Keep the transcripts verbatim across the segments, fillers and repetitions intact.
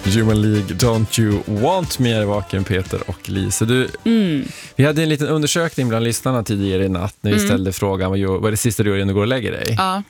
Human League, Don't You Want Me är vaken, Peter och Lise. Du, mm. Vi hade en liten undersökning bland lyssnarna tidigare i natt när vi mm. ställde frågan vad, vad är det sista du gör innan du går och lägger dig? Ja.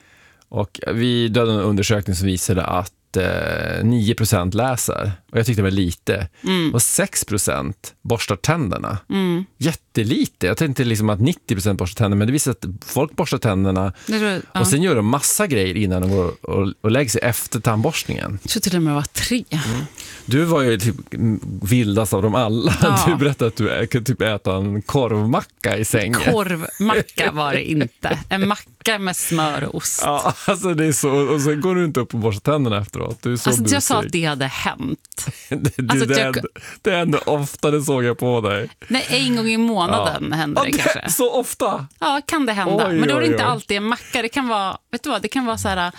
Och vi dödade en undersökning som visade att eh, nio procent läser. Och jag tyckte det var lite. Mm. Och sex procent borstar tänderna. Mm. Jättelite. Jag tänkte liksom att nittio procent borstar tänderna. Men det visar att folk borstar tänderna. Tror, ja. Och sen gör de massa grejer innan de går och, och lägger sig efter tandborstningen. Jag tror till och med det var tre. Mm. Du var ju typ vildast av dem alla. Ja. Du berättade att du kunde typ äta en korvmacka i sängen. Korvmacka var det inte. En macka med smör och ost. Ja, alltså det är så. Och sen går du inte upp och borstar tänderna efteråt. Du är så alltså, busig. jag sa att det hade hänt. det, det, alltså, det, jag... är, det är ändå ofta det såg jag på dig. Nej, en gång i månaden ja. händer det, ja, det kanske. Så ofta? Ja, kan det hända. Oj, men då är det oj, inte oj. alltid en macka. Det kan vara, vet du vad, det kan vara så här...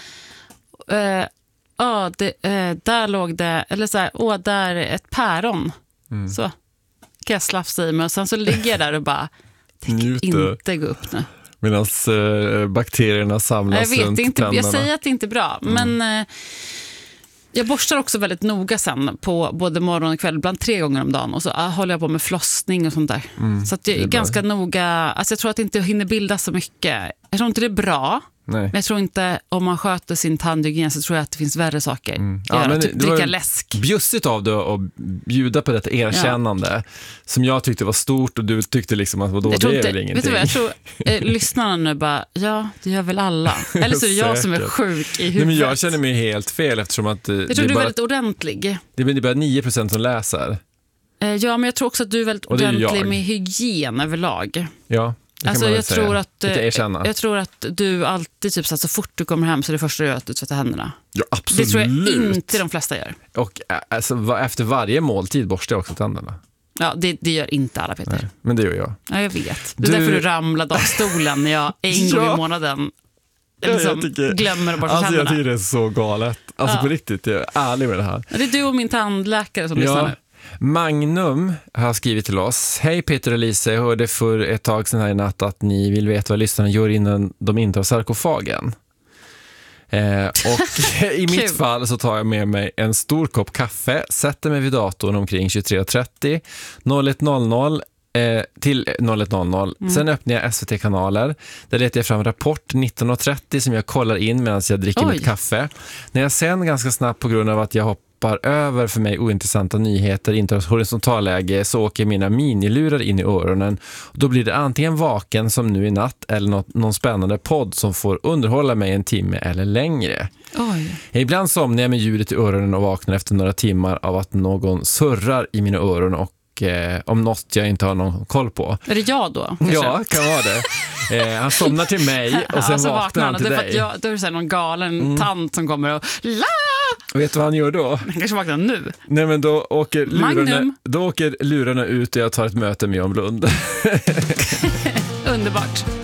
Uh, oh, det, uh, där låg det, eller så här, åh, oh, där är ett päron. Mm. Så kan jag slafsa i mig och sen så ligger jag där och bara tänker inte gå upp nu. Medan uh, bakterierna samlas jag vet, runt inte, tänderna. Jag säger att det inte är bra, mm. men uh, jag borstar också väldigt noga sen på både morgon och kväll, ibland tre gånger om dagen. Och så uh, håller jag på med flossning och sånt där. Mm, så att jag är, är ganska noga. Alltså jag tror att det inte hinner bilda så mycket. Jag tror inte det är bra. Nej. Men jag tror inte, om man sköter sin tandhygien så tror jag att det finns värre saker. Mm. Ja, men typ dricka läsk. Bjussigt av dig att bjuda på detta erkännande ja. Som jag tyckte var stort och du tyckte liksom att vadå, det är väl ingenting. Vet du vad, jag tror eh, lyssnarna nu bara, ja, det gör väl alla. Eller så är det jag som är sjuk i huvudet. Nej, men jag känner mig helt fel eftersom att eh, jag tror det är du är bara, väldigt ordentlig. Det är bara nio procent som läser. Eh, ja, men jag tror också att du är väldigt ordentlig med hygien överlag. Ja. Alltså jag säga. tror, att, jag, jag tror att du alltid typ så, så fort du kommer hem så är det första du gör att du tvättar händerna. Ja, absolut. Det tror jag inte de flesta gör. Och alltså, efter varje måltid borstar jag också tänderna. Ja, det, det gör inte alla, Peter. Nej, men det gör jag. Ja, jag vet. Det är du... därför du ramlade av stolen när jag en gång ja. i månaden liksom ja, tycker... glömmer att borsta alltså, tänderna. Jag tycker det är så galet. Alltså ja. på riktigt, jag är ärlig med det här. Ja, det är du och min tandläkare som ja. lyssnar nu. Magnum har skrivit till oss. Hej Peter och Lise, jag hörde för ett tag sedan här i natt att ni vill veta vad lyssnarna gör innan de intar sarkofagen. Eh, och i mitt fall så tar jag med mig en stor kopp kaffe, sätter mig vid datorn omkring tjugotre trettio noll ett noll noll eh, till noll ett noll noll. Mm. Sen öppnar jag S V T-kanaler. Där letar jag fram Rapport nitton trettio som jag kollar in medan jag dricker Oj. mitt kaffe. När jag sen ganska snabbt på grund av att jag hoppar över för mig ointressanta nyheter, inte horisontalläge, så åker mina minilurar in i öronen. Då blir det antingen vaken som nu i natt eller något, någon spännande podd som får underhålla mig en timme eller längre. Oj. Ibland somnar jag med ljudet i öronen och vaknar efter några timmar av att någon surrar i mina öron och eh, om något jag inte har någon koll på. Är det jag då? Kanske? Ja, kan vara det. Eh, han somnar till mig och sen ja, vaknar, vaknar han till dig. Det är jag, då är det så här någon galen mm. tant som kommer och la! Och vet du vad han gör då? Han kanske vaknar nu. Nej, men då åker lurarna, då åker lurarna ut och jag tar ett möte med Jan Blund. Underbart.